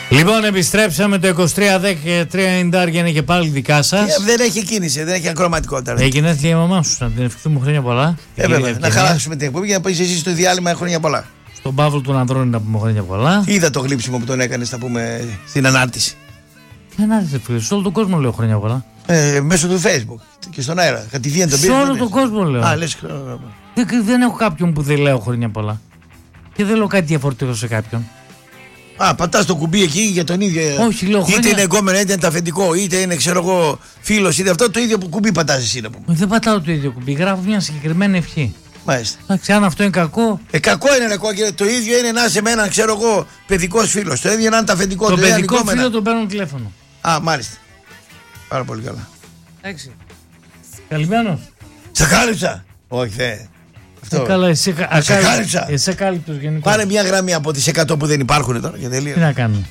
Λοιπόν, επιστρέψαμε το 23-10-3 είναι και πάλι δικά σας. Δεν έχει κίνηση, δεν έχει ακροματικότητα. Έγινε η μαμά σου, να την ευχηθούμε χρόνια πολλά. Βέβαια, να χαράξουμε την εκπομπή για να πεις εσύ στο διάλειμμα χρόνια πολλά. Στον Παύλο του Ανδρώνη να πούμε χρόνια πολλά. Είδα το γλύψιμο που τον έκανε, θα πούμε, στην ανάρτηση. Τι ανάρτηση, φίλε, σε όλο τον κόσμο λέω χρόνια πολλά. Μέσω του Facebook και στον αέρα. Κατηδίαν τον σε όλο τον κόσμο λέω. Α, λες, δεν έχω κάποιον που δεν λέω χρόνια πολλά. Και δεν λέω κάτι διαφορετικό σε κάποιον. Α, πατάς το κουμπί εκεί για τον ίδιο. Όχι, λέω χρόνια. Είτε είναι εγκόμενο, είτε είναι ταφεντικό, είτε είναι ξέρω εγώ φίλος, είτε αυτό το ίδιο που κουμπί πατάς εσύ να πούμε. Δεν πατάω το ίδιο κουμπί, γράφω μια συγκεκριμένη ευχή. Μάλιστα. Εντάξει, αν αυτό είναι κακό. Κακό είναι και το ίδιο είναι να είσαι με έναν ξέρω εγώ παιδικός φίλος. Το ίδιο είναι να είναι ταφεντικό. Το παιδικό φίλο τον παίρνουν τηλέφωνο. Α, μάλιστα. Πάρα πολύ καλά. Εντάξει. Καλυμμένος. Σε κάλυψα. Όχι, θε. Αυτό. Καλά, εσύ κάλυψα. Εσύ κάλυψος γενικά. Πάρε μια γραμμή από τις 100 που δεν υπάρχουν τώρα και τελείω. Τι να κάνουμε.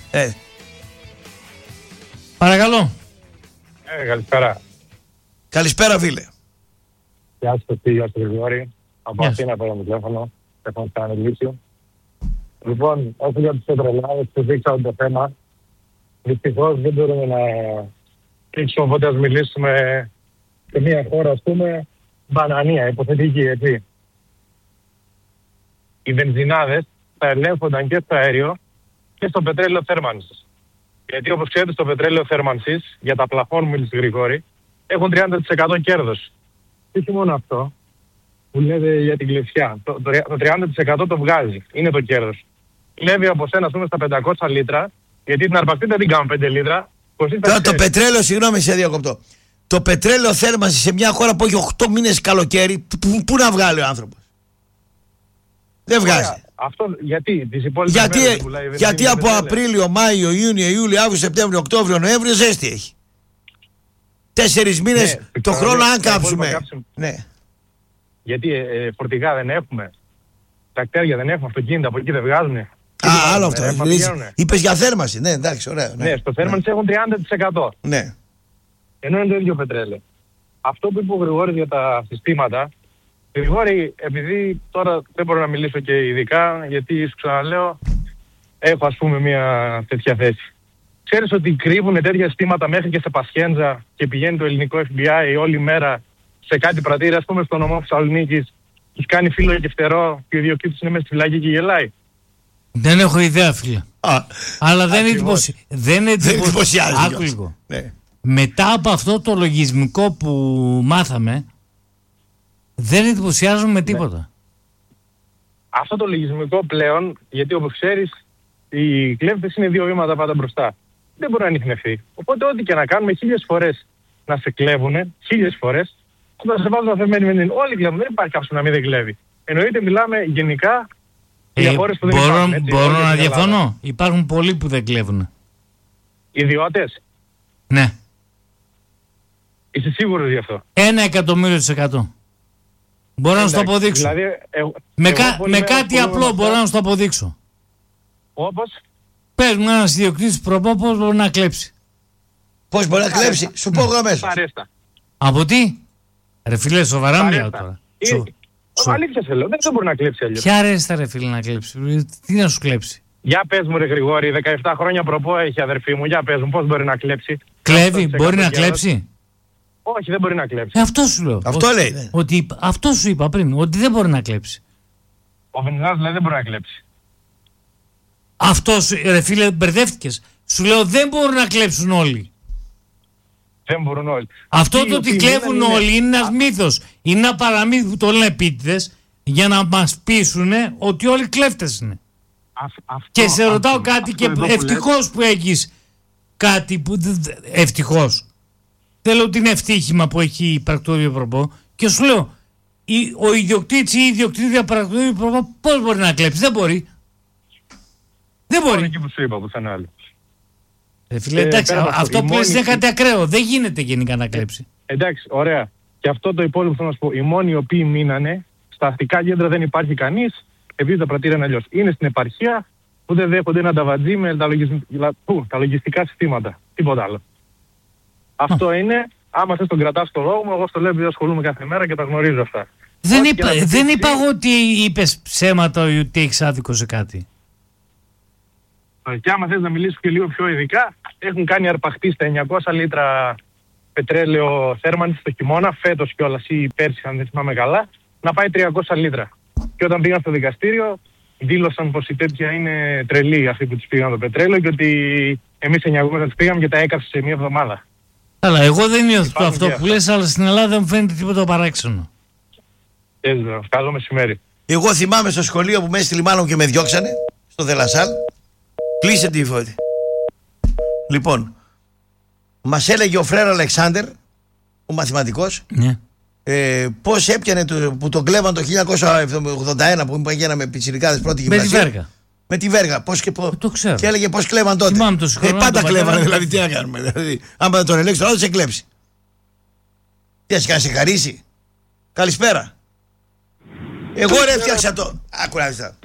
Παρακαλώ. Καλησπέρα. Καλησπέρα, φίλε. Γεια σας, γεια σας, Γρηγόρη. Από Αθήνα πέρα το τηλέφωνο. Έχω ξαναμιλήσει. Λοιπόν, όσο για τους πετρελάδες που δείξατε το θέμα, δυστυχώς δεν μπορούμε να κλείξουμε, οπότε ας μιλήσουμε σε μια χώρα, ας πούμε, μπανανία, υποθετική, έτσι. Οι βενζινάδες θα ελέγχονταν και στο αέριο και στο πετρέλαιο θέρμανσης. Γιατί όπως ξέρετε στο πετρέλαιο θέρμανσης, για τα πλαφόν μου μιλήσει Γρηγόρη, έχουν 30% κέρδος. Και όχι μόνο αυτό, που λέτε για την κλεψιά. Το 30% το βγάζει, είναι το κέρδος. Κλέβει από σένα, ας πούμε, στα 500 λίτρα, γιατί την αρπακτή δεν την κάνουν 5 λίτρα. Τώρα το πετρέλαιο, συγγνώμη σε διακοπτώ. Το πετρέλαιο θέρμανση σε μια χώρα που έχει 8 μήνες καλοκαίρι, πού να βγάλει ο άνθρωπος. Δεν βγάζει. Αυτό γιατί, τις υπόλοιπες μέρες δεν πουλάει, γιατί από Απρίλιο, Μάιο, Ιούνιο, Ιούλιο, Αύγουστο, Σεπτέμβριο, Οκτώβριο, Νοέμβριο ζέστη έχει. 4 μήνες το χρόνο αν κάψουμε. Ναι. Γιατί φορτηγά δεν έχουμε, τρακτέρια δεν έχουμε, αυτοκίνητα από εκεί δεν βγάζουν. Άλλο αυτό. Είπες για θέρμανση. Ναι, εντάξει, ωραία. Ναι, στο θέρμανση έχουν 30%. Ναι. Ενώ είναι το ίδιο πετρέλαιο. Αυτό που είπε ο Γρηγόρης για τα συστήματα, Γρηγόρη, επειδή τώρα δεν μπορώ να μιλήσω και ειδικά, γιατί σου ξαναλέω, έχω ας πούμε μια τέτοια θέση. Ξέρεις ότι κρύβουν τέτοια συστήματα μέχρι και σε Πασχέντζα και πηγαίνει το ελληνικό FBI όλη μέρα σε κάτι πρατήρι, ας πούμε στο νομό Θεσσαλονίκης, τους κάνει φίλο και φτερό και ο ιδιοκτήτης είναι μέσα στη φυλακή και γελάει. Δεν έχω ιδέα, φίλε. Αλλά δεν εντυπωσιάζει. Άκου λίγο. Ναι. Μετά από αυτό το λογισμικό που μάθαμε, δεν εντυπωσιάζουμε με τίποτα. Ναι. Αυτό το λογισμικό πλέον, γιατί όπως ξέρεις, οι κλέφτες είναι 2 βήματα πάντα μπροστά. Δεν μπορεί να ανιχνευτεί. Οπότε ό,τι και να κάνουμε 1000 φορές να σε κλέβουνε, 1000 φορές, όταν σε βάζουν αφαιμένη με την όλοι κλέβουν. Δεν υπάρχει κάποιος να μην δεν κλέβει. Εννοείται μιλάμε γενικά για χώρες που δεν υπάρχουν. Μπορώ να διαφωνώ. Υπάρχουν πολλοί που δεν κλέβουν. Ιδιώτες. Ναι. Είσαι σίγουρος γι' αυτό? 100%. Μπορώ να σου το αποδείξω. Δηλαδή, με κάτι απλό μπορώ να σου το αποδείξω. Όπως? Πες μου ένας ιδιοκτήτης προπό πώς μπορεί να κλέψει. Πώς μπορεί να κλέψει, σου πω εγώ αμέσως. Από τι? Ρε φίλε, σοβαρά μιλάω τώρα. Αλήθεια σε λέω, δεν μπορεί να κλέψει αλλιώς. Ποια αρέστα ρε φίλε να κλέψει, τι να σου κλέψει? Για πες μου ρε Γρηγόρη, 17 χρόνια προπό έχει αδερφή μου, για πες μου πώς μπορεί να κλέψει. Κλέβει, μπορεί να κλέψει? Όχι, δεν μπορεί να κλέψει. Αυτό σου λέω. Αυτό λέει. Αυτό σου είπα πριν, ότι δεν μπορεί να κλέψει. Ο Βενιζάς λέει δεν μπορεί να κλέψει. Αυτό σου, ρε φίλε, μπερδεύτηκες. Σου λέω δεν μπορούν να κλέψουν όλοι. Δεν μπορούν όλοι. Αυτό το ότι κλέβουν όλοι είναι ένας μύθος. Είναι ένα παραμύθι που το λένε επίτηδες για να μας πείσουν ότι όλοι κλέφτες είναι. Και σε ρωτάω κάτι και ευτυχώς που έχεις κάτι που... Ευτυχώς. Δεν λέω ότι είναι ευτύχημα που έχει πρακτορείο προπό και σου λέω ο ιδιοκτήτης ή η ιδιοκτήτρια πρακτορείο προπό πώς μπορεί να κλέψει? Δεν μπορεί. Δεν μπορεί. Εκεί που σου είπα πουθενά άλλο. Φίλε, εντάξει, αυτό που λες είναι κάτι ακραίο. Δεν γίνεται γενικά να κλέψει. Εντάξει, ωραία. Και αυτό το υπόλοιπο θέλω να σου πω. Οι μόνοι οι οποίοι μείνανε, στα αστικά κέντρα δεν υπάρχει κανείς, επειδή τα πρατήρια είναι αλλιώς. Είναι στην επαρχία που δεν δέχονται ένα ταβατζί με τα λογιστικά συστήματα. Τίποτα άλλο. Αυτό είναι. Άμα θες τον κρατάς στο λόγο μου, εγώ στο λέω επειδή ασχολούμαι κάθε μέρα και τα γνωρίζω αυτά. Δεν είπα εγώ ότι είπες ψέματα ή ότι έχεις άδικο σε κάτι. Και άμα θες να μιλήσω και λίγο πιο ειδικά, έχουν κάνει αρπαχτή στα 900 λίτρα πετρέλαιο θέρμανση το χειμώνα, φέτος κιόλας ή πέρσι, αν δεν θυμάμαι καλά, να πάει 300 λίτρα. Και όταν πήγαν στο δικαστήριο, δήλωσαν πως η τέτοια είναι τρελή αυτοί που τους πήγαν το πετρέλαιο και ότι εμείς 900 τους πήγαμε και τα έκαψε σε μία εβδομάδα. Καλά, εγώ δεν νιώθω αυτό που λες, αλλά στην Ελλάδα δεν μου φαίνεται τίποτα παράξενο. Καλό μεσημέρι. Εγώ θυμάμαι στο σχολείο που με έστειλε μάλλον και με διώξανε, στο Δελασάλ. Κλείσε τη φώτη. Λοιπόν, μας έλεγε ο Φρέρ Αλεξάνδερ, ο μαθηματικός, Ναι. πώς έπιανε που τον κλέβαν το 1981 που παγαίναμε πιτσιρικάδες πρώτη γυμνασία. Με τη Βέργα. Με τη Βέργα. Το ξέρω. Και έλεγε πώς κλέβαν τότε. Θυμάμαι το συγχρονό, πάντα το κλέβανε, πατέρα. δηλαδή τι να κάνουμε. Δηλαδή, άμα δεν τον ελέγξει, τώρα θα σε κλέψει. Τι ας κάνει, σε χαρίσει. Καλησπέρα. Εγώ ρε έφτιαξα το. Άκου να δεις τώρα.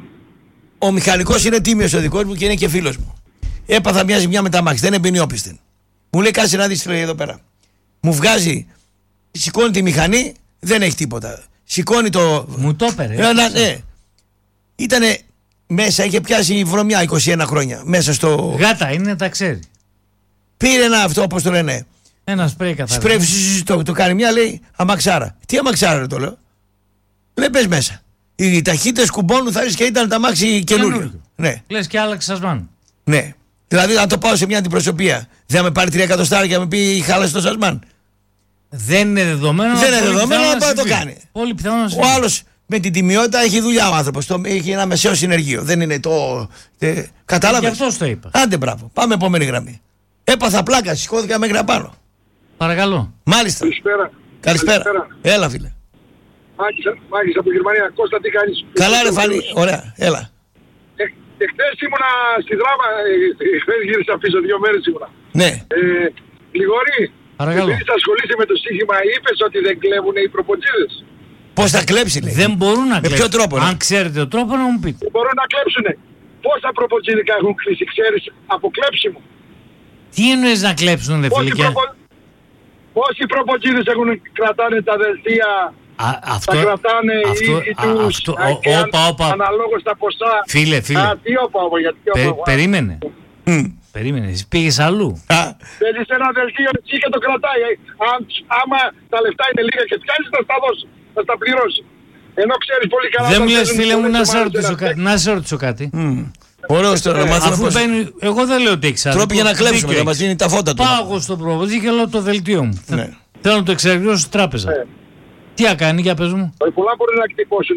Ο μηχανικός είναι τίμιος ο δικός μου και είναι και φίλος μου. Έπαθα μια ζημιά με τα μάξι, δεν έμπαινε όπισθεν. Μου λέει κάτσε να δεις τι λέει εδώ πέρα. Μου βγάζει, σηκώνει τη μηχανή, δεν έχει τίποτα. Σηκώνει το. Μου το έπαιρε. Ναι. Ήτανε μέσα, είχε πιάσει βρωμιά 21 χρόνια. Μέσα στο. Γάτα είναι, τα ξέρει. Πήρε ένα αυτό, όπως το λένε. Ένα σπρέι καθαρό. Σπρέι, το κάνει μια, λέει αμαξάρα. Τι αμαξάρα, ρε, το λέω. Λέει πες μέσα. Οι ταχύτητες κουμπώνουν, θα ρίξει και ήταν τα μάξι καινούριο. Ναι. Λες και άλλαξε σασμάν. Ναι. Δηλαδή, αν το πάω σε μια αντιπροσωπεία, δεν θα με πάρει 3 εκατοστάρια και με πει χάλασε το σασμάν. Δεν είναι δεδομένο. Δεν είναι δεδομένο, αλλά πάει να το κάνει. Πολύ πιθανό να συμβεί. Ο άλλος με την τιμιότητα έχει δουλειά ο άνθρωπος. Έχει ένα μεσαίο συνεργείο. Δεν είναι το. Κατάλαβες. Γι' αυτό το είπα. Άντε, μπράβο. Πάμε επόμενη γραμμή. Έπαθα πλάκα, σηκώθηκα μέχρι απάνω. Παρακαλώ. Μάλιστα. Καλησπέρα. Έλα, φίλε. Μάκης από τη Γερμανία. Κώστα, τι κάνεις? Καλά, ρε Φανή. Ωραία, έλα. Εχθές ήμουνα στη Δράμα, χθες γύρισα πίσω 2 μέρες ήμουνα. Ναι. Λιγόρη, Παρακαλώ. επειδή ασχολείσαι με το στοίχημα, είπες ότι δεν κλέβουν οι προποτζίδες. Πώς θα κλέψει, λέει. Δεν μπορούν να κλέψουν. ποιο τρόπο, ρε? Αν ξέρετε τον τρόπο να μου πείτε. Μπορούν να κλέψουνε. Πόσα προποτζίδικα έχουν κλείσει, ξέρεις, από κλέψιμο. Τι εννοείς να κλέψουν, δε φιλικιά. Πόσοι προποτζίδες κρατάνε τα δελτία. Αυτό, τα κρατάνε οι ίδιοι τους όπα. αναλόγως τα ποσά. Φίλε. Τι όπα, γιατί όπα. Περίμενε, εσύ πήγες αλλού. Θέλεις ένα δελτίο εσύ και το κρατάει. Άμα τα λεφτά είναι λίγα και πιάνεις θα στα δώσει, θα στα πληρώσει. Ενώ ξέρεις πολύ καλά. Δεν μου λες, φίλε μου, να σε ρωτήσω κάτι. Ωραίος τώρα, Αφού μπαίνει, εγώ δεν λέω ότι έχεις άδικο. Τρόποι για να κλέψουμε, θα μας δίνει τα φώτα του. Πάω εγώ στον προβολή και λέω το δελτίο μου. Θέλω να το εξεργειώσω στη τράπεζα. Τι θα κάνει, για πες μου. Πολλά μπορεί να εκτυπώσουν.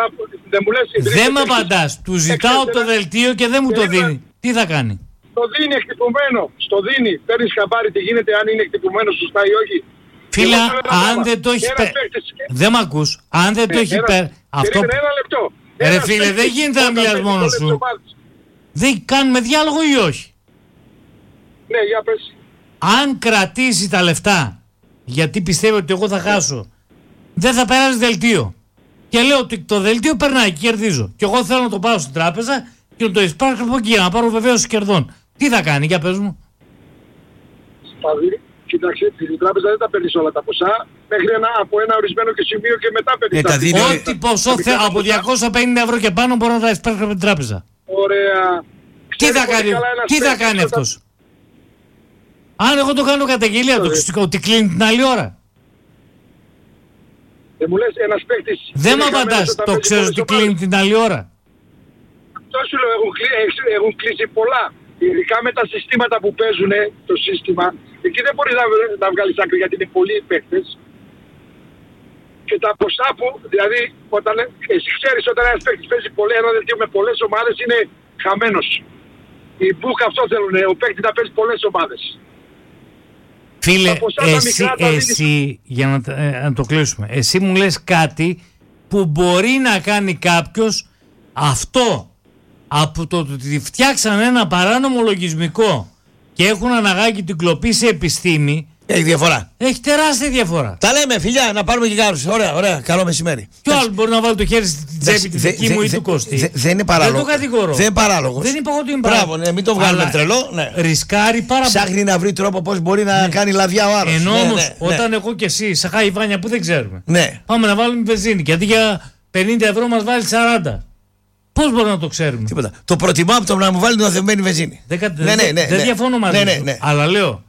Δεν με απαντάς. Του ζητάω το δελτίο και δεν μου το δίνει. Τι θα κάνει. Το δίνει εκτυπωμένο. Στο δίνει. Παίρνεις χαμπάρι τι γίνεται, αν είναι εκτυπωμένο σωστά ή όχι. Φίλε, αν δεν το έχει δεν μ' ακούς. Αν δεν το έχει αυτό. Ένα λεπτό. Ρε φίλε, δεν γίνεται να μιλάς μόνος σου. Δεν κάνουμε διάλογο ή όχι. Ναι, για πες. Αν κρατήσει τα λεφτά, γιατί πιστεύω ότι εγώ θα χάσω, δεν θα περάσει δελτίο. Και λέω ότι το δελτίο περνάει και κερδίζω. Και εγώ θέλω να το πάω στην τράπεζα και να το εισπράξω από εκεί για να πάρω βεβαίωση κερδών. Τι θα κάνει, για πες μου. Κοίταξε, η τράπεζα δεν τα παίρνει όλα τα ποσά. Μέχρι από ένα ορισμένο και σημείο και μετά παίρνει τα ό,τι ποσό από 250 ευρώ και πάνω μπορώ να τα εισπράξω από την τράπεζα. Ωραία. Τι θα κάνει αυτός. Αν εγώ το κάνω καταγγελία, ότι κλείνει την άλλη ώρα. Μου λες ένας παίκτης. Δεν με απαντάς, το ξέρω ότι κλείνει την άλλη ώρα. Αυτό σου λέω, έχουν κλείσει πολλά. Ειδικά με τα συστήματα που παίζουν το σύστημα, εκεί δεν μπορείς να βγάλεις άκρη γιατί είναι πολλοί οι παίκτες. Και τα ποσά που, δηλαδή, εσύ ξέρεις όταν ένας παίκτης παίζει ένα δελτίο με πολλές ομάδες είναι χαμένος. Οι μπουκ αυτό θέλουν, ο παίκτης να παίζει πολλές ομάδες. Φίλε, εσύ για να το κλείσουμε, εσύ μου λες κάτι που μπορεί να κάνει κάποιος αυτό. Από το ότι φτιάξαν ένα παράνομο λογισμικό και έχουν αναγάγει την κλοπή σε επιστήμη. Έχει διαφορά. Έχει τεράστια διαφορά. Τα λέμε, φιλιά, να πάρουμε και κάρους. Ωραία, καλό μεσημέρι. Ποιο άλλο μπορεί να βάλει το χέρι στην τσέπη τη δική μου ή του Κωστή. Δεν είναι παράλογο. Δεν το κατηγορώ. Δεν είναι παράλογο. Δεν είπα ότι είναι παράλογο. Μπράβο, μην το βγάλουμε τρελό. Ναι. Ρισκάρει πάρα πολύ. Ψάχνει να βρει τρόπο πώς μπορεί να κάνει λαδιά ο άλλος. Ενώ όμως όταν εγώ και εσύ, σε χαϊβάνια που δεν ξέρουμε, πάμε να βάλουμε βενζίνη και αντί για 50 ευρώ μας βάλει 40. Πώς μπορούμε να το ξέρουμε? Τίποτα. Το προτιμάω από το να μου βάλει νοθευμένη βενζίνη. Δεν διαφωνώ μαζί σου. Αλλά λέω,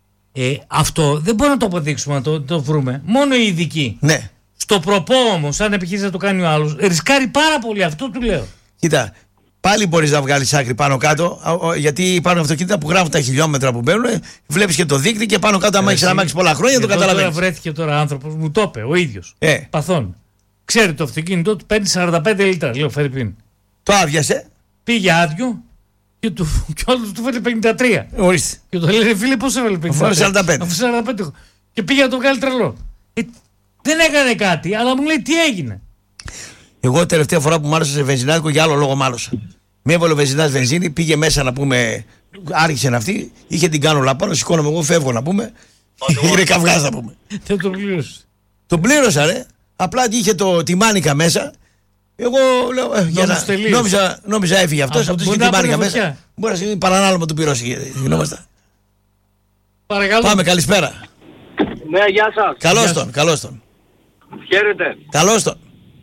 αυτό δεν μπορούμε να το αποδείξουμε, να το βρούμε. Μόνο οι ειδικοί. Ναι. Στο προπό όμως, αν επιχείρει να το κάνει ο άλλος, ρισκάρει πάρα πολύ. Αυτό του λέω. Κοίτα, πάλι μπορείς να βγάλεις άκρη πάνω κάτω, γιατί υπάρχουν αυτοκίνητα που γράφουν τα χιλιόμετρα που μπαίνουν, βλέπεις και το δείκτη και πάνω κάτω, άμα έχεις αναμάξει πολλά χρόνια, το καταλαβαίνεις. Τώρα βρέθηκε τώρα άνθρωπος, μου το είπε ο ίδιος. Παθών. Ξέρει το αυτοκίνητό του παίρνει 45 λίτρα, λέω Φερρυπίν. Το άδειασε. Πήγε άδειο και όλος του φέρει 53. Ορίστε. Και το λέει, φίλε, πώς έβαλε 53? 45. Αφού 45. Και πήγε να το βγάλει τρελό. Δεν έκανε κάτι, αλλά μου λέει τι έγινε. Εγώ τελευταία φορά που μάλωσα σε βενζινάδικο για άλλο λόγο μάλωσα. Με έβαλε ο βενζινάς βενζίνη, πήγε μέσα να πούμε, άρχισε να αυτή, είχε την κάνουλα πάνω, σηκώνομαι εγώ, φεύγω να πούμε. Έγινε καυγάς να πούμε. Δεν το πλήρωσε. Το πλήρωσα, ρε. Απλά είχε τη μάνικα μέσα. Εγώ λέω, νόμιζα έφυγε αυτός είχε τη μάνικα μέσα. Μπορεί να είναι παρανάλωμα του πυρώσει. Παρακαλώ. Πάμε, καλησπέρα. Ναι, γεια σας. Καλώς τον. Χαίρετε. Καλώς τον.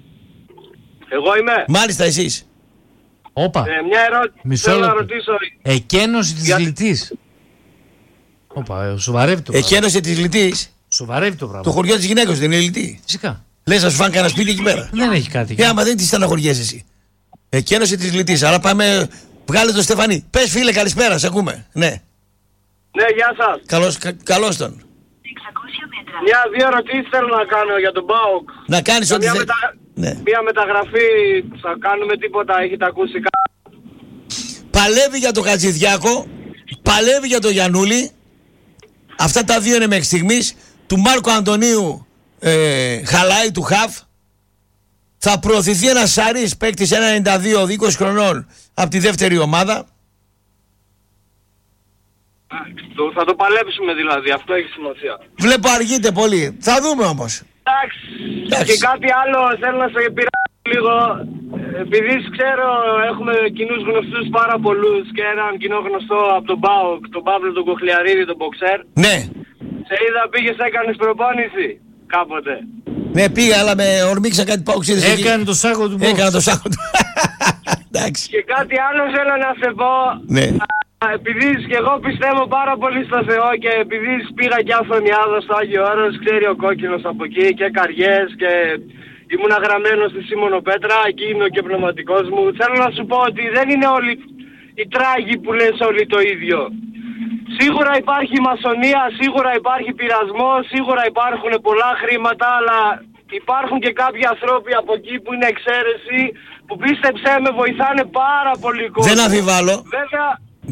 Εγώ είμαι. Μάλιστα, εσείς. Όπα. Μια ερώτηση θέλω να ρωτήσω. Εκένωση της λιτής. Όπα, σοβαρεύει το πράγμα. Εκένωση της λιτής. Σοβαρεύει το πράγμα. Το χωριό της γυναίκας δεν είναι λιτή. Φυσικά. Λες να σου φάνε κανένα σπίτι εκεί πέρα. Δεν έχει κάτι. Άμα δεν τη στεναχωριέσαι εσύ. Εκένωση της λιτής. Άρα πάμε, βγάλε το Στεφανή. Πες φίλε, καλησπέρα, σε ακούμε. Ναι. Ναι, γεια σας. Καλώς τον. Δύο ερωτήσεις θέλω να κάνω για τον ΠΑΟΚ. Να κάνεις ό,τι θέλεις. Μια μεταγραφή, θα κάνουμε τίποτα, έχετε ακούσει κάτι? Παλεύει για τον Χατζηδιάκο, παλεύει για τον Γιαννούλη. Αυτά τα δύο είναι μέχρι στιγμής. Του Μάρκο Αντωνίου χαλάει του Χαφ. Θα προωθηθεί ένας Σάρης, παίκτης 1,92, 20 χρονών, από τη δεύτερη ομάδα. Θα το παλέψουμε δηλαδή, αυτό έχει σημασία. Βλέπω αργείται πολύ. Θα δούμε όμως. Εντάξει. Και κάτι άλλο θέλω να σε πειράξω λίγο. Επειδή ξέρω έχουμε κοινούς γνωστούς πάρα πολλούς και έναν κοινό γνωστό από τον ΠΑΟΚ, τον Παύλο τον Κοχλιαρίδη, τον μποξέρ. Ναι. Σε είδα πήγες, έκανες προπόνηση κάποτε. Ναι, πήγα, αλλά με ορμήξα κάτι παοξίδες. Έκανε το σάκο του box. Έκανα το σάκο του. Εντάξει. Και κάτι άλλο θέλω να σε πω. Ναι. Επειδή και εγώ πιστεύω πάρα πολύ στο Θεό και επειδή πήγα και Αθωνιάδο στο Άγιο Όρος, ξέρει ο κόκκινος από εκεί και Καριές και ήμουν γραμμένος στη Σίμωνο Πέτρα, εκεί είναι και πνευματικός μου. Θέλω να σου πω ότι δεν είναι όλοι οι τράγοι που λες όλοι το ίδιο. Σίγουρα υπάρχει μασονία, σίγουρα υπάρχει πειρασμός, σίγουρα υπάρχουν πολλά χρήματα, αλλά υπάρχουν και κάποιοι ανθρώποι από εκεί που είναι εξαίρεση, που πίστεψέ με βοηθάνε πάρα πολύ κόσμο. Δεν αμφιβάλλω. Βέβαια,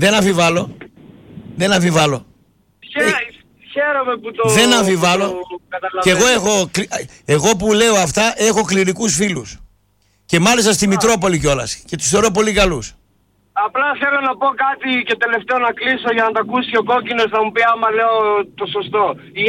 Δεν αμφιβάλλω. Χαίρομαι που το... Δεν αμφιβάλλω. Και εγώ που λέω αυτά έχω κληρικούς φίλους. Και μάλιστα στη Μητρόπολη κιόλας. Και τους θεωρώ πολύ καλούς. Απλά θέλω να πω κάτι και τελευταίο να κλείσω για να τα ακούσει ο κόκκινος, θα μου πει άμα λέω το σωστό.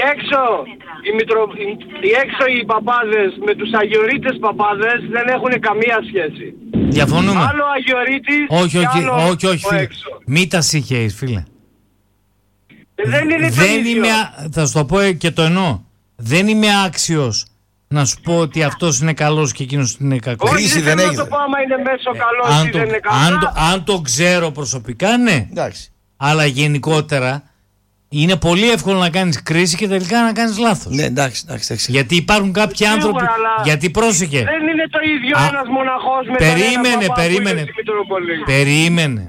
Οι έξω οι παπάδες με τους αγιορείτες παπάδες δεν έχουν καμία σχέση. Διαφωνούμε. Άλλο αγιορείτης όχι φίλε. Μη τα συγχαίεις φίλε. Δεν είναι το ίδιο. Θα σου το πω και το εννοώ. Δεν είμαι άξιος να σου πω ότι αυτός είναι καλός και εκείνος είναι κακός. Κρίση δεν έγινε. Όχι, δεν το πω άμα είναι μέσο καλός ή δεν είναι καλά. Αν το ξέρω προσωπικά, ναι. Εντάξει. Αλλά γενικότερα είναι πολύ εύκολο να κάνεις κρίση και τελικά να κάνεις λάθος. Ναι, εντάξει. Γιατί υπάρχουν κάποιοι άνθρωποι. Γιατί πρόσεχε. Δεν είναι το ίδιο ένας μοναχός με Περίμενε.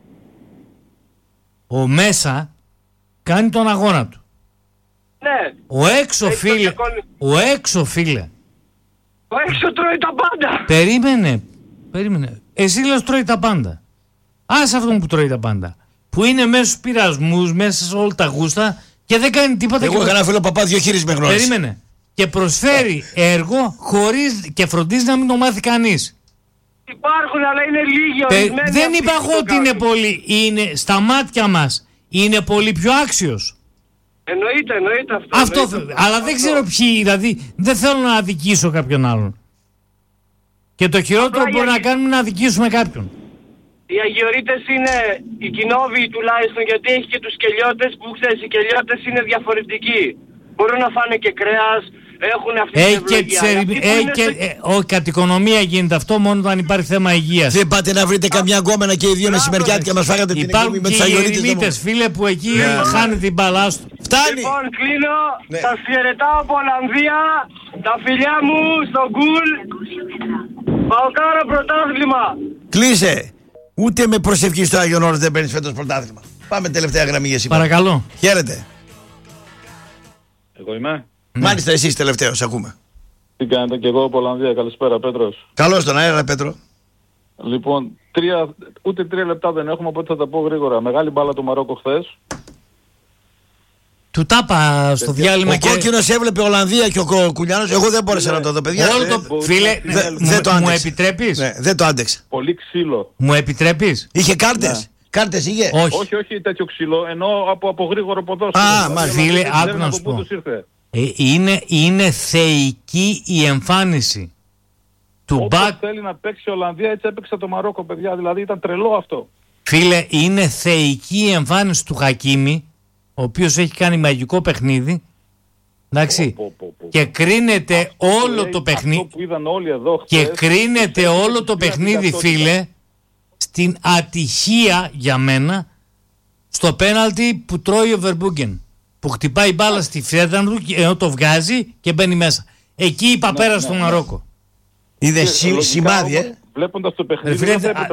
Ο μέσα κάνει τον αγώνα του. Ναι. Ο έξω φίλε. Ο έξω τρώει τα πάντα. Περίμενε. Εσύ λες τρώει τα πάντα. Άσε αυτόν που τρώει τα πάντα. Που είναι μέσα στους πειρασμούς, μέσα σε όλα τα γούστα και δεν κάνει τίποτα. Εγώ είχα ένα φίλο παπά 2 χείρες με γνώρισε. Περίμενε. Και προσφέρει έργο χωρίς και φροντίζει να μην το μάθει κανείς. Υπάρχουν, αλλά είναι λίγοι. Δεν είπα εγώ ότι είναι πολύ. Είναι στα μάτια μας. Είναι πολύ πιο άξιος. Εννοείται αυτό. Αλλά δεν ξέρω ποιοι, δηλαδή δεν θέλω να αδικήσω κάποιον άλλον. Και το χειρότερο που μπορεί να κάνουμε είναι να αδικήσουμε κάποιον. Οι αγιορείτες είναι οι κοινόβιοι τουλάχιστον, γιατί έχει και τους κελιώτες που ξέρεις, οι κελιώτες είναι διαφορετικοί. Μπορούν να φάνε και κρέας, έχουν αυτή την ευλογία. Όχι, κατ' οικονομία γίνεται αυτό μόνο όταν υπάρχει θέμα υγείας. Δεν πάτε να βρείτε καμιά γκόμενα και οι δύο μεσημεριάτικα και μας φάγατε την εκπομπή με τους αγιορείτες. Υπάρχουν και οι ερημίτες, φίλε, που εκεί χάνει την μπαλά του. Φτάνει! Λοιπόν, κλείνω. Σας χαιρετάω από Ολλανδία. Τα φιλιά μου στο γκουλ. Παοκάρα πρωτάθλημα. Κλείσε! Ούτε με προσευχή στο Άγιον Όρος δεν παίρνεις φέτος πρωτάθλημα. Πάμε τελευταία γραμμή για σήμερα. Παρακαλώ. Χαίρετε. Εγώ είμαι. Μάλιστα, εσείς τελευταίος, ακούμε. Τι κάνετε, και εγώ από Ολλανδία. Καλησπέρα, Πέτρος. Καλώς τον αέρα, Πέτρο. Λοιπόν, ούτε 3 λεπτά δεν έχουμε, οπότε θα τα πω γρήγορα. Μεγάλη μπάλα το Μαρόκο χθες. Του τάπα στο διάλειμμα. Ο κόκκινος έβλεπε Ολλανδία και ο Κουλιάνος. Εγώ δεν μπόρεσα να το δω, παιδιά. Φίλε, μου επιτρέπεις? Ναι, δεν το άντεξα. Πολύ ξύλο. Μου επιτρέπεις? Είχε κάρτες. Κάρτες είχε. Όχι τέτοιο ξύλο, ενώ από γρήγορο ποδόσφαιρο. Μα φίλε, άκου να σου πω. Είναι θεϊκή η εμφάνιση του Όπως θέλει να παίξει η Ολλανδία, έτσι έπαιξε το Μαρόκο, παιδιά. Δηλαδή ήταν τρελό αυτό. Φίλε, είναι θεϊκή η εμφάνιση του Χακίμη, ο οποίος έχει κάνει μαγικό παιχνίδι. Εντάξει. Και κρίνεται όλο το παιχνίδι. Αυτό που είδαν όλοι εδώ χθες, και κρίνεται όλο το παιχνίδι, φίλε, στην ατυχία για μένα στο πέναλτι που τρώει ο Βερμπούγκεν. Που χτυπάει μπάλα στη φέτα του ενώ το βγάζει και μπαίνει μέσα. Εκεί είπα πέρα στο Μαρόκο. Είδε σημάδι, Βλέποντας το παιχνίδι,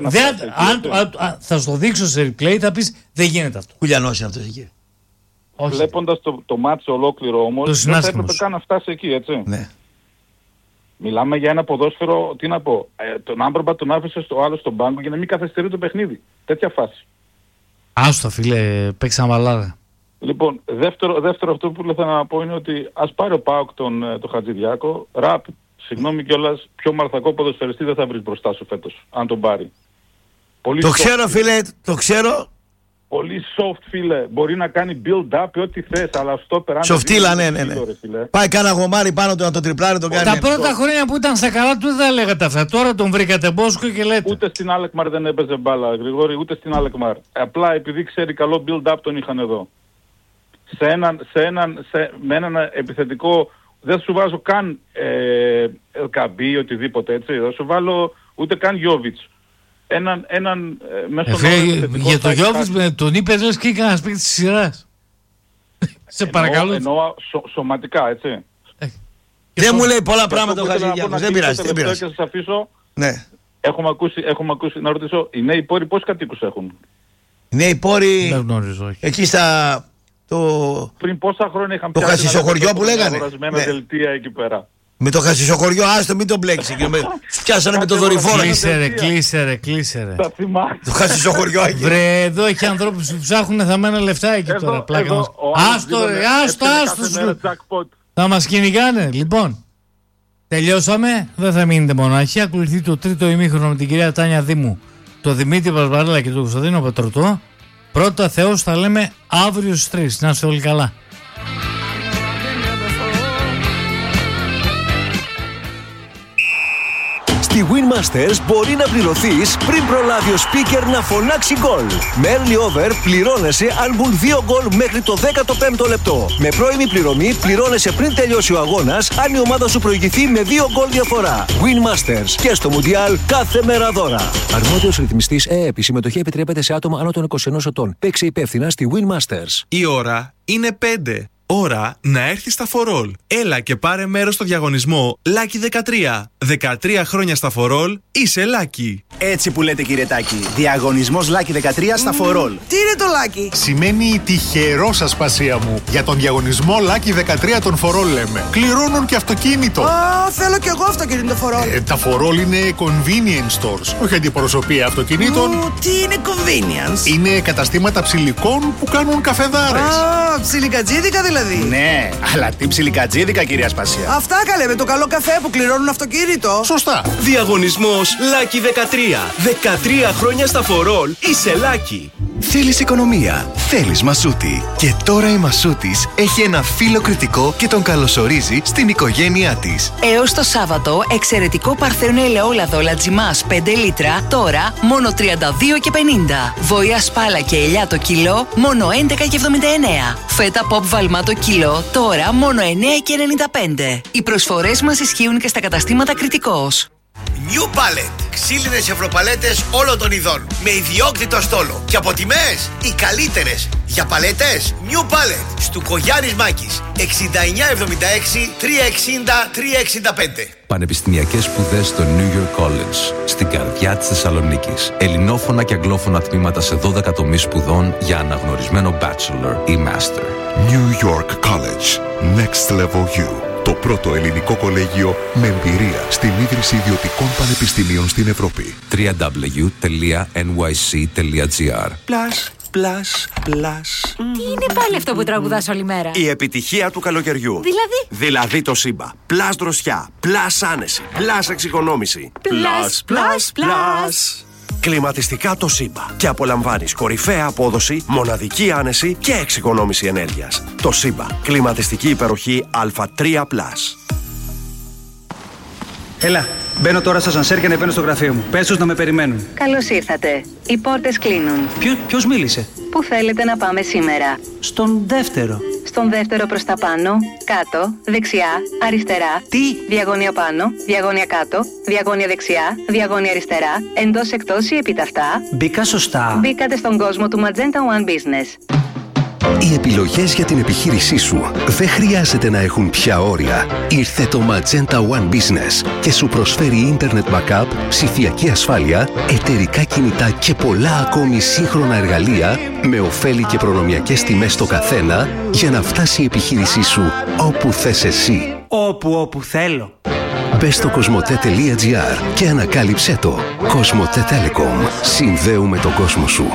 θα σου το δείξω σε replay, θα πεις δεν γίνεται αυτό. Κουλιανός είναι αυτός εκεί. Βλέποντας το μάτσο ολόκληρο όμως, δεν θα έπρεπε καν να φτάσει εκεί, έτσι. Ναι. Μιλάμε για ένα ποδόσφαιρο, τι να πω, τον Άμπραμπα τον άφησε στο άλλο στον πάγκο για να μην καθυστερεί το παιχνίδι. Τέτοια φάση. Άστα φίλε, παίξαν βαλάδα. Λοιπόν, δεύτερο αυτό που ήθελα να πω είναι ότι ας πάρει ο ΠΑΟΚ τον Χατζηδιάκο, ραπ, συγγνώμη κιόλας, πιο μαρθακό ποδοσφαιριστή δεν θα βρεις μπροστά σου φέτος, αν τον πάρει. Το ξέρω φίλε, το ξέρω. Πολύ soft, φίλε. Μπορεί να κάνει build-up ό,τι θες, αλλά στο περάμε. Σοφτήλα, ναι. Πάει κάνα γομάρι πάνω του να το τριπλάρει, το κάνει. Τα πρώτα χρόνια που ήταν στα καλά του δεν θα λέγατε αυτά. Τώρα τον βρήκατε Μπόσκο και λέτε. Ούτε στην Αλεκμάρ δεν έπαιζε μπάλα, Γρηγόρη, ούτε στην Αλεκμάρ. Απλά επειδή ξέρει καλό build-up τον είχαν εδώ. Με έναν επιθετικό, δεν σου βάζω καν Ελκαμπή, οτιδήποτε έτσι. Δεν σου βάλω ούτε καν Γιόβιτς. Έναν μέσο για το Γιώβιτς τον είπες λες και έκανε σπίτι της σειράς. Σε παρακαλώ. Εννοώ σωματικά, έτσι. Δεν μου λέει πολλά πράγματα ο Χατζηδιάκος. Δεν πειράζει. Και σας αφήσω. Ναι. Έχουμε ακούσει να ρωτήσω, οι νέοι πόροι πόσοι κατοίκους έχουν? Οι νέοι πόροι δεν γνωρίζω, εκεί στα... Πριν πόσα χρόνια είχαν το χασισοχωριό που λέγανε. Ναι. Δελτία εκεί πέρα. Με το χασισοχωριό, άστο μην τον μπλέξει. Πιάσανε με το δορυφόρο. Κλείσε ρε. Τα θυμάσαι. Το χασισοχωριό. Βρε, εδώ έχει ανθρώπους που ψάχνουν θαμμένα λεφτά εκεί τώρα. Άστο ρε, άστο. Θα μας κυνηγάνε. Λοιπόν, τελειώσαμε. Δεν θα μείνετε μονάχοι. Ακολουθεί το τρίτο ημίχρονο με την κυρία Τάνια Δήμου, το Δημήτρη Βαρβαρέλα και τον Κωνσταντίνο Πετρωτό. Πρώτα Θεός θα λέμε αύριο στις 3. Να είστε όλοι καλά. Στη Winmasters μπορεί να πληρωθείς πριν προλάβει ο speaker να φωνάξει γκολ. Με early over πληρώνεσαι αν μπουν 2 γκολ μέχρι το 15ο λεπτό. Με πρώιμη πληρωμή πληρώνεσαι πριν τελειώσει ο αγώνας αν η ομάδα σου προηγηθεί με 2 γκολ διαφορά. Winmasters και στο Μουντιάλ κάθε μέρα δώρα. Αρμόδιος ρυθμιστής ΕΕΠ. Η συμμετοχή επιτρέπεται σε άτομα άνω των 21 ετών. Παίξε υπεύθυνα στη Winmasters. Η ώρα είναι 5. Ώρα να έρθεις στα For All. Έλα και πάρε μέρος στο διαγωνισμό Lucky 13. 13 χρόνια στα For All, είσαι Lucky. Έτσι που λέτε κύριε Τάκη. Διαγωνισμός Lucky 13 στα For All. Τι είναι το Lucky? Σημαίνει τυχερό σας πασία μου. Για τον διαγωνισμό Lucky 13 των For All λέμε. Κληρώνουν και αυτοκίνητο. Θέλω κι εγώ αυτοκίνητο For All. Τα For All είναι convenience stores. Όχι αντιπροσωπεία αυτοκινήτων. Τι είναι convenience? Είναι καταστήματα ψηλικών που κάνουν καφεδάρες. Ψιλικατζίδικα δηλαδή. Ναι, αλλά τι ψιλικατζίδικα κυρία Σπασία. Αυτά καλέ με το καλό καφέ που κληρώνουν αυτοκίνητο. Σωστά. Διαγωνισμός Lucky 13. 13 χρόνια στα For All, είσαι Lucky. Θέλεις οικονομία, θέλεις Μασούτη. Και τώρα η Μασούτης έχει ένα φίλο κριτικό και τον καλωσορίζει στην οικογένειά της. Έως το Σάββατο, εξαιρετικό παρθένο ελαιόλαδο Λατζιμάς 5 λίτρα, τώρα μόνο 32,50. Βοήα σπάλα και ελιά το κιλό, μόνο 11,79. Φέτα pop βαλμά το κιλό, τώρα μόνο 9,95. Οι προσφορές μας ισχύουν και στα καταστήματα Κριτικός. New Pallet. Ξύλινες ευρωπαλέτες όλων των ειδών. Με ιδιόκτητο στόλο. Και από τιμές οι καλύτερες. Για παλέτες New Pallet. Στουκογιάννης Μάκης. 6976 360 365. Πανεπιστημιακές σπουδές στο New York College, στην καρδιά της Θεσσαλονίκης. Ελληνόφωνα και αγγλόφωνα τμήματα σε 12 τομείς σπουδών για αναγνωρισμένο bachelor ή master. New York College. Next Level You. Το πρώτο ελληνικό κολέγιο με εμπειρία στην ίδρυση ιδιωτικών πανεπιστημίων στην Ευρώπη. www.nyc.gr. Τι είναι πάλι αυτό που τραγουδάς όλη μέρα? Η επιτυχία του καλοκαιριού. Δηλαδή το Σύμπα. Πλάς δροσιά, πλάς άνεση, πλάς εξοικονόμηση. Πλάς. Κλιματιστικά το Σύμπα. Και απολαμβάνεις κορυφαία απόδοση, μοναδική άνεση και εξοικονόμηση ενέργειας. Το Σύμπα. Κλιματιστική υπεροχή Α3+. Έλα, μπαίνω τώρα στο ασανσέρ και ανεβαίνω στο γραφείο μου. Πες τους να με περιμένουν. Καλώς ήρθατε. Οι πόρτες κλείνουν. Ποιος μίλησε? Πού θέλετε να πάμε σήμερα? Στον δεύτερο. Στον δεύτερο προς τα πάνω, κάτω, δεξιά, αριστερά. Τι? Διαγώνια πάνω, διαγώνια κάτω, διαγώνια δεξιά, διαγώνια αριστερά, εντός εκτός ή επίταυτα. Μπήκα σωστά. Μπήκατε στον κόσμο του Magenta One Business. Οι επιλογές για την επιχείρησή σου δεν χρειάζεται να έχουν πια όρια. Ήρθε το Magenta One Business και σου προσφέρει Internet Backup, ψηφιακή ασφάλεια, εταιρικά κινητά και πολλά ακόμη σύγχρονα εργαλεία με ωφέλη και προνομιακές τιμές στο καθένα για να φτάσει η επιχείρησή σου όπου θες εσύ. Όπου θέλω. Μπες στο cosmote.gr και ανακάλυψέ το. Cosmote Telecom. Συνδέουμε τον κόσμο σου.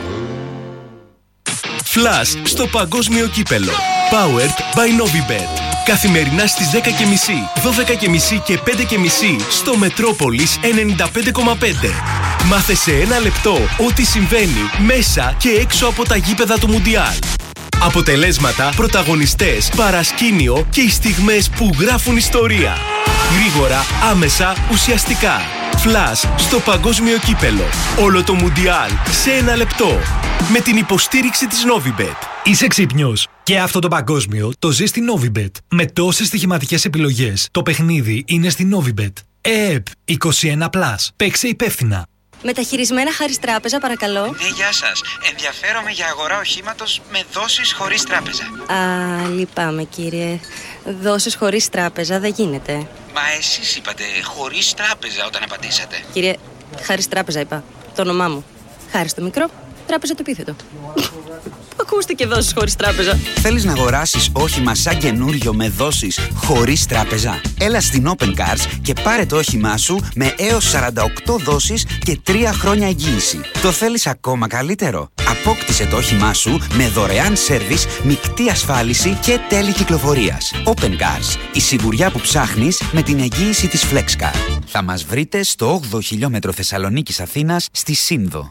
Flash στο παγκόσμιο κύπελο. Powered by Novibet. Καθημερινά στις 10.30, 12.30 και 5.30 στο Μετρόπολης 95,5. Μάθε σε ένα λεπτό ό,τι συμβαίνει μέσα και έξω από τα γήπεδα του Μουντιάλ. Αποτελέσματα, πρωταγωνιστές, παρασκήνιο και οι στιγμές που γράφουν ιστορία. Γρήγορα, άμεσα, ουσιαστικά. Flash στο παγκόσμιο κύπελο. Όλο το Μουντιάλ σε ένα λεπτό. Με την υποστήριξη της Novibet. Είσαι ξύπνιος? Και αυτό το παγκόσμιο το ζει στη Novibet. Με τόσες στοιχηματικές επιλογές, το παιχνίδι είναι στη Novibet. ΕΕΠ 21+. Παίξε υπεύθυνα. Μεταχειρισμένα χάρις τράπεζα, παρακαλώ. Ναι, γεια σας. Ενδιαφέρομαι για αγορά οχήματος με δόσεις χωρίς τράπεζα. Α, λυπάμαι κύριε. Δόσεις χωρίς τράπεζα δεν γίνεται. Μα εσείς είπατε χωρίς τράπεζα όταν απαντήσατε. Κύριε, χάρις τράπεζα είπα. Το όνομά μου. Χάρις το μικρό, τράπεζα το επίθετο. Ακούστηκε δόσεις χωρίς τράπεζα. Θέλεις να αγοράσεις όχημα σαν καινούριο με δόσεις χωρίς τράπεζα? Έλα στην Open Cars και πάρε το όχημά σου με έως 48 δόσεις και 3 χρόνια εγγύηση. Το θέλεις ακόμα καλύτερο? Απόκτησε το όχημά σου με δωρεάν σέρβις, μεικτή ασφάλιση και τέλη κυκλοφορίας. Open Cars. Η σιγουριά που ψάχνεις με την εγγύηση της FlexCar. Θα μας βρείτε στο 8ο χιλιόμετρο Θεσσαλονίκης Αθήνας στη Σύνδο.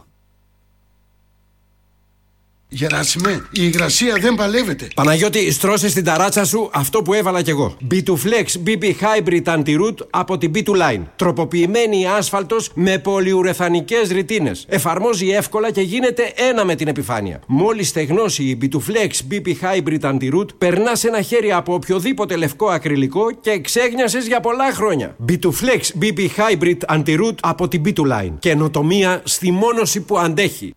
Γεράσιμε, η υγρασία δεν παλεύεται. Παναγιώτη, στρώσε στην ταράτσα σου αυτό που έβαλα κι εγώ. B2Flex BB Hybrid Anti-Root από την B2Line. Τροποποιημένη άσφαλτος με πολυουρεθανικές ρητίνες. Εφαρμόζει εύκολα και γίνεται ένα με την επιφάνεια. Μόλις στεγνώσει η B2Flex BB Hybrid Anti-Root, περνάς ένα χέρι από οποιοδήποτε λευκό ακριλικό και ξέγνιασες για πολλά χρόνια. B2Flex BB Hybrid Anti-Root από την B2Line. Καινοτομία στη μόνωση που αντέχει.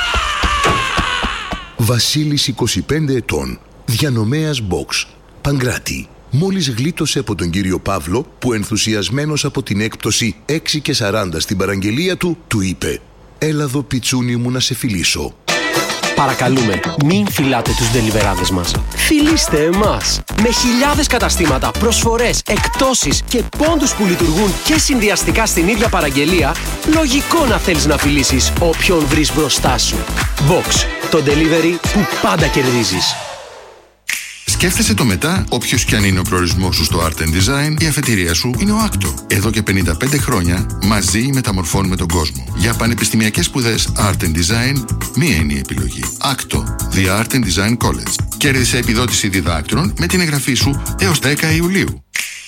Βασίλης 25 ετών, διανομέας box, Παγκράτη. Μόλις γλίτωσε από τον κύριο Παύλο που ενθουσιασμένος από την έκπτωση 6,40 στην παραγγελία του, του είπε «Έλα εδώ πιτσούνι μου να σε φιλήσω». Παρακαλούμε, μην φιλάτε τους ντελιβεράδες μας. Φιλήστε εμάς. Με χιλιάδες καταστήματα, προσφορές, εκπτώσεις και πόντους που λειτουργούν και συνδυαστικά στην ίδια παραγγελία, λογικό να θέλεις να φιλήσεις όποιον βρεις μπροστά σου. Box, το delivery που πάντα κερδίζεις. Σκέφτεσαι το μετά, όποιος κι αν είναι ο προορισμός σου στο Art and Design, η αφετηρία σου είναι ο Άκτο. Εδώ και 55 χρόνια μαζί μεταμορφώνουμε τον κόσμο. Για πανεπιστημιακές σπουδές Art and Design, μία είναι η επιλογή. Άκτο, The Art and Design College. Κέρδισε επιδότηση διδάκτρων με την εγγραφή σου έως 10 Ιουλίου.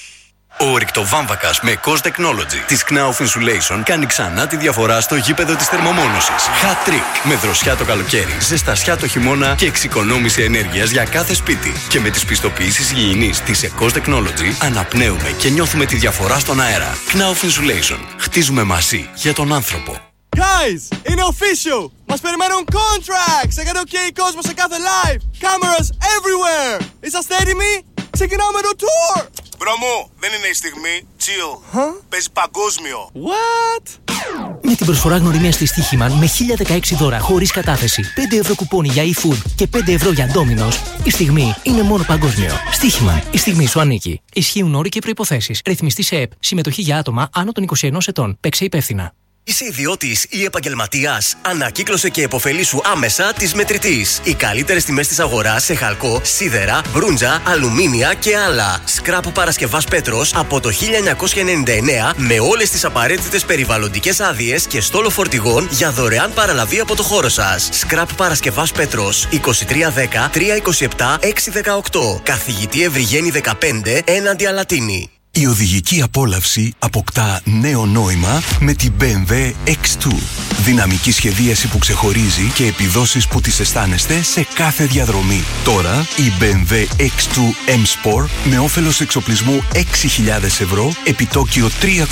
Ο ορυκτοβάμβακας με COS Technology της Knauf Insulation κάνει ξανά τη διαφορά στο γήπεδο της θερμομόνωσης. Hat trick! Με δροσιά το καλοκαίρι, ζεστασιά το χειμώνα και εξοικονόμηση ενέργειας για κάθε σπίτι. Και με τις πιστοποιήσεις υγιεινής της COS Technology αναπνέουμε και νιώθουμε τη διαφορά στον αέρα. Knauf Insulation. Χτίζουμε μαζί για τον άνθρωπο. Guys, είναι official! Μας περιμένουν contracts! Έκανε OK κόσμο σε κάθε live! Cameras everywhere! Είσαστε έτοιμοι? Ξεκινάμε το tour! Μπρο μου, δεν είναι η στιγμή. Chill. Παίζει παγκόσμιο. What? Με την προσφορά γνωριμία στη Στοίχημαν με 1016 δώρα χωρίς κατάθεση, 5 ευρώ κουπόνι για eFood και 5 ευρώ για Domino's, η στιγμή είναι μόνο παγκόσμιο. Στοίχημαν, η στιγμή σου ανήκει. Ισχύουν όροι και προϋποθέσεις. Ρυθμιστή σε ΕΠ. Συμμετοχή για άτομα άνω των 21 ετών. Παίξε υπεύθυνα. Είσαι ιδιώτης ή επαγγελματίας? Ανακύκλωσε και επωφελήσου άμεσα της Μετρητής. Οι καλύτερες τιμές της αγοράς σε χαλκό, σίδερα, μπρούντζα, αλουμίνια και άλλα. Σκράπ Παρασκευάς Πέτρος από το 1999 με όλες τις απαραίτητες περιβαλλοντικές άδειες και στόλο φορτηγών για δωρεάν παραλαβή από το χώρο σας. Σκράπ Παρασκευάς Πέτρος 2310 327 618. Καθηγητή Ευρυγένη 15 έναντι Αλατίνη. Η οδηγική απόλαυση αποκτά νέο νόημα με την BMW X2. Δυναμική σχεδίαση που ξεχωρίζει και επιδόσεις που τις αισθάνεστε σε κάθε διαδρομή. Τώρα η BMW X2 M Sport με όφελος εξοπλισμού 6.000 ευρώ, επιτόκιο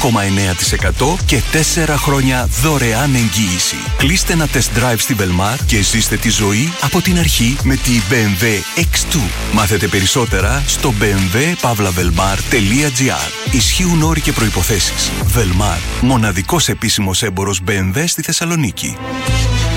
3,9% και 4 χρόνια δωρεάν εγγύηση. Κλείστε ένα test drive στη Velmar και ζήστε τη ζωή από την αρχή με τη BMW X2. Μάθετε περισσότερα στο bmw-velmar.gr. Ισχύουν όροι και προϋποθέσεις. Velmar, μοναδικός επίσημος έμπορος BMW στη Θεσσαλονίκη.